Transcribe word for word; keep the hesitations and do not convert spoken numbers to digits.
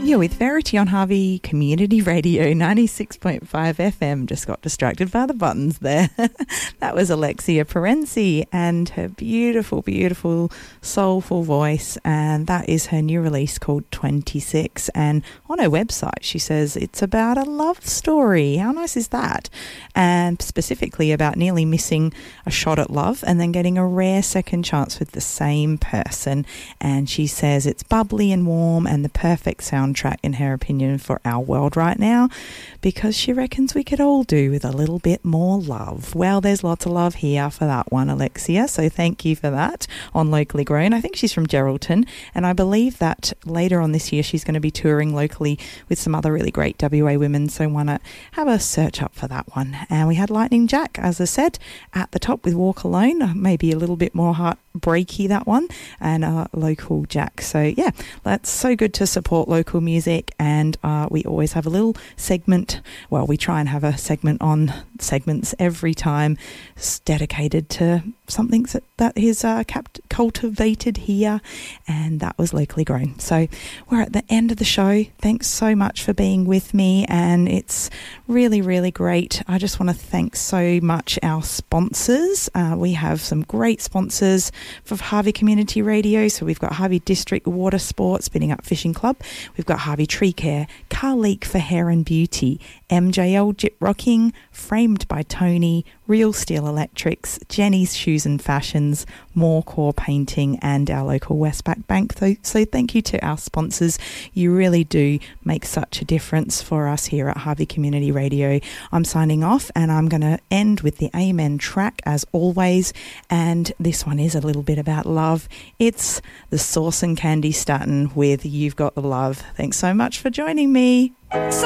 You're with Verity on Harvey Community Radio ninety-six point five F M. Just got distracted by the buttons there. That was Alexia Parenzi and her beautiful, beautiful, soulful voice. And that is her new release called twenty-six. And on her website, she says it's about a love story. How nice is that? And specifically about nearly missing a shot at love and then getting a rare second chance with the same person. And she says it's bubbly and warm and the perfect soundtrack, in her opinion, for our world right now, because she reckons we could all do with a little bit more love. Well, there's lots of love here for that one, Alexia, so thank you for that on Locally Grown. I think she's from Geraldton, and I believe that later on this year she's going to be touring locally with some other really great W A women, so why not have a search up for that one. And we had Lightning Jack, as I said, at the top with Walk Alone, maybe a little bit more heartbreaky, that one, and uh, Local Jack. So yeah, that's so good to support local music, and uh, we always have a little segment, well, we try and have a segment on segments every time dedicated to something that, that is uh, capt- cultivated here, and that was Locally Grown. So we're at the end of the show. Thanks so much for being with me, and it's really, really great. I just want to thank so much our sponsors. Uh, we have some great sponsors for Harvey Community Radio. So we've got Harvey District Water Sports, Spinning Up Fishing Club. We've got Harvey Tree Care, Car Leak for Hair and Beauty, M J L Jip Rocking, Framed by Tony, Real Steel Electrics, Jenny's Shoes and Fashions, More Core Painting, and our local Westpac Bank. So, so thank you to our sponsors. You really do make such a difference for us here at Harvey Community Radio. I'm signing off, and I'm going to end with the Amen track as always, and this one is a little bit about love. It's the Sauce and Candy Staton with You've Got the Love. Thanks so much for joining me. So